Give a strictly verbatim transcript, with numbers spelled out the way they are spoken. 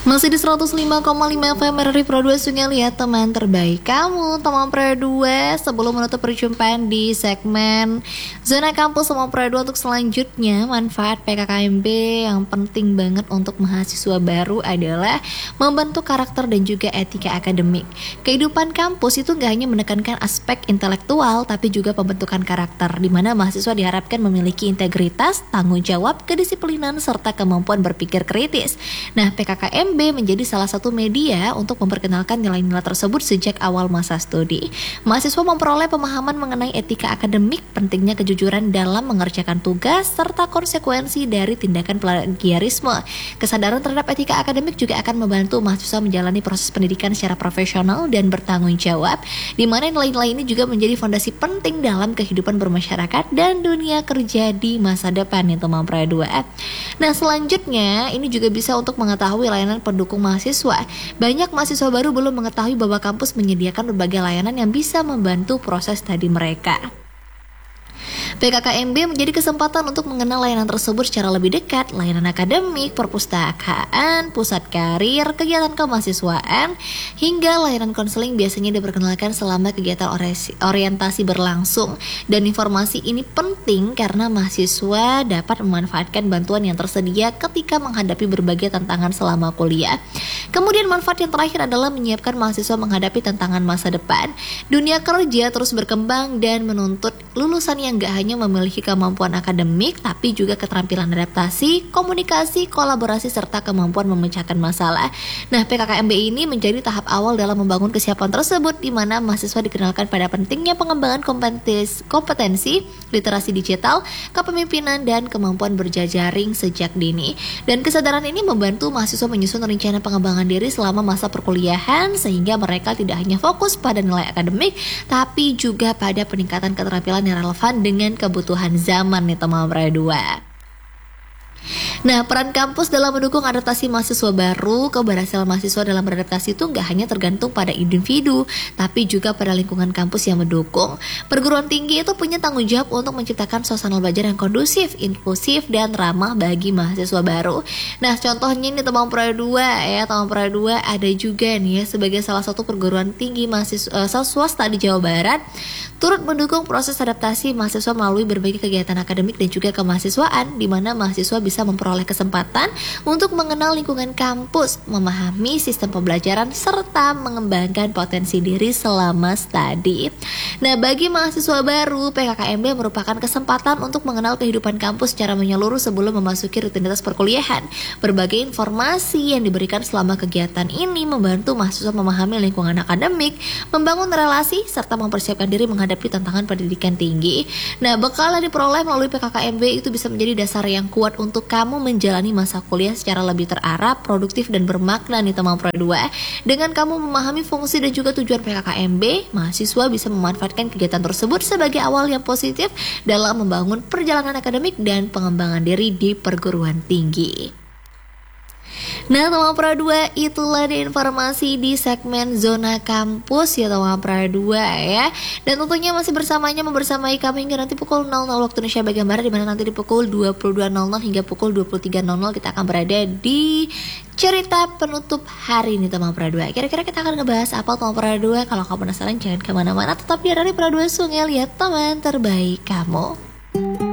Masih di seratus lima koma lima F M R R I Pro dua Sungai Liat, teman terbaik kamu. Teman Pro dua, sebelum menutup perjumpaan di segmen Zona Kampus Teman Pro dua, untuk selanjutnya manfaat P K K M B yang penting banget untuk mahasiswa baru adalah membentuk karakter dan juga etika akademik. Kehidupan kampus itu gak hanya menekankan aspek intelektual, tapi juga pembentukan karakter, di mana mahasiswa diharapkan memiliki integritas, tanggung jawab, kedisiplinan, serta kemampuan berpikir kritis. Nah, P K K M B menjadi salah satu media untuk memperkenalkan nilai-nilai tersebut sejak awal masa studi. Mahasiswa memperoleh pemahaman mengenai etika akademik, pentingnya kejujuran dalam mengerjakan tugas, serta konsekuensi dari tindakan plagiarisme. Kesadaran terhadap etika akademik juga akan membantu mahasiswa menjalani proses pendidikan secara profesional dan bertanggung jawab, di mana nilai-nilai ini juga menjadi fondasi penting dalam kehidupan bermasyarakat dan dunia kerja di masa depan, itu teman Pro dua. Nah, selanjutnya ini juga bisa untuk mengetahui layanan pendukung mahasiswa. Banyak mahasiswa baru belum mengetahui bahwa kampus menyediakan berbagai layanan yang bisa membantu proses studi mereka. P K K M B menjadi kesempatan untuk mengenal layanan tersebut secara lebih dekat. Layanan akademik, perpustakaan, pusat karir, kegiatan kemahasiswaan, hingga layanan konseling biasanya diperkenalkan selama kegiatan orientasi berlangsung. Dan informasi ini penting karena mahasiswa dapat memanfaatkan bantuan yang tersedia ketika menghadapi berbagai tantangan selama kuliah. Kemudian manfaat yang terakhir adalah menyiapkan mahasiswa menghadapi tantangan masa depan. Dunia kerja terus berkembang dan menuntut lulusan yang gak hanya memiliki kemampuan akademik, tapi juga keterampilan adaptasi, komunikasi, kolaborasi, serta kemampuan memecahkan masalah. Nah, P K K M B ini menjadi tahap awal dalam membangun kesiapan tersebut, di mana mahasiswa dikenalkan pada pentingnya pengembangan kompetensi, kompetensi, literasi digital, kepemimpinan, dan kemampuan berjejaring sejak dini. Dan kesadaran ini membantu mahasiswa menyusun rencana pengembangan diri selama masa perkuliahan, sehingga mereka tidak hanya fokus pada nilai akademik, tapi juga pada peningkatan keterampilan yang relevan dengan kebutuhan zaman, nih teman Pro dua. Nah, peran kampus dalam mendukung adaptasi mahasiswa baru. Keberhasilan mahasiswa dalam beradaptasi itu gak hanya tergantung pada individu, tapi juga pada lingkungan kampus yang mendukung. Perguruan tinggi itu punya tanggung jawab untuk menciptakan suasana belajar yang kondusif, inklusif, dan ramah bagi mahasiswa baru. Nah, contohnya ini teman Pro dua ya, teman Pro dua ada juga nih ya, sebagai salah satu perguruan tinggi mahasiswa uh, swasta di Jawa Barat, turut mendukung proses adaptasi mahasiswa melalui berbagai kegiatan akademik dan juga kemahasiswaan, di mana mahasiswa bisa memperoleh kesempatan untuk mengenal lingkungan kampus, memahami sistem pembelajaran, serta mengembangkan potensi diri selama studi. Nah, bagi mahasiswa baru, P K K M B merupakan kesempatan untuk mengenal kehidupan kampus secara menyeluruh sebelum memasuki rutinitas perkuliahan. Berbagai informasi yang diberikan selama kegiatan ini membantu mahasiswa memahami lingkungan akademik, membangun relasi, serta mempersiapkan diri menghadapi tantangan pendidikan tinggi. Nah, bekal yang diperoleh melalui P K K M B itu bisa menjadi dasar yang kuat untuk kamu menjalani masa kuliah secara lebih terarah, produktif, dan bermakna nih teman Pro dua. Dengan kamu memahami fungsi dan juga tujuan P K K M B, mahasiswa bisa memanfaatkan kegiatan tersebut sebagai awal yang positif dalam membangun perjalanan akademik dan pengembangan diri di perguruan tinggi. Nah, teman Pro dua, itulah informasi di segmen Zona Kampus ya teman Pro dua ya. Dan tentunya masih bersamanya membersamai kami hingga nanti pukul nol nol waktu Indonesia bagian Barat, di mana nanti di pukul dua puluh dua nol nol hingga pukul dua puluh tiga nol nol kita akan berada di cerita penutup hari ini teman Pro dua. Kira-kira kita akan ngebahas apa teman Pro dua? Kalau kamu penasaran, jangan kemana-mana, tetap di R R I Pro dua Sungai Liat, teman terbaik kamu.